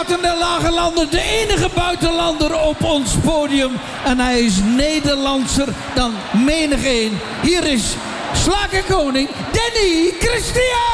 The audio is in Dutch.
Theater der Lage Landen, de enige buitenlander op ons podium. En hij is Nederlandser dan menig een. Hier is slagerkoning Danny Christian.